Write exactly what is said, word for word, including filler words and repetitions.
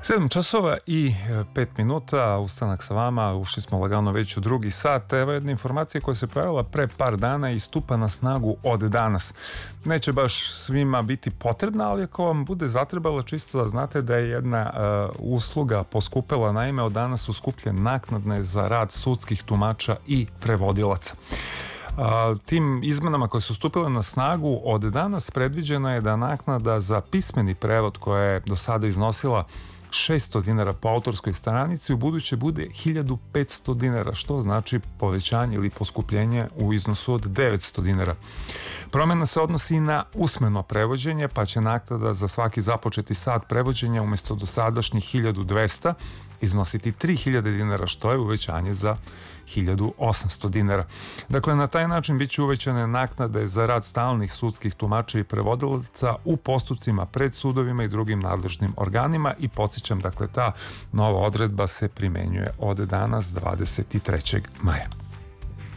sedam časova i pet minuta, ustanak sa vama, ušli smo lagano već u drugi sat. Evo jedna informacija koja se pojavila pre par dana i stupa na snagu od danas. Neće baš svima biti potrebna, ali ako vam bude zatrebalo, čisto da znate da je jedna uh, usluga poskupela. Naime, od danas su skuplje naknadne za rad sudskih tumača i prevodilaca. A, tim izmenama koje su stupile na snagu od danas predviđeno je da naknada za pismeni prevod koja je do sada iznosila šesto dinara po autorskoj stranici u buduće bude hiljadu petsto dinara, što znači povećanje ili poskupljenje u iznosu od devetsto dinara. Promjena se odnosi i na usmeno prevođenje, pa će naknada za svaki započeti sat prevođenja umjesto dosadašnjih hiljadu dvesta iznositi tri hiljade dinara, što je uvećanje za hiljadu osamsto dinara. Dakle, na taj način bit će uvećane naknade za rad stalnih sudskih tumača i prevodilaca u postupcima pred sudovima i drugim nadležnim organima i podsjećam, dakle, ta nova odredba se primenjuje od danas dvadeset trećeg maja.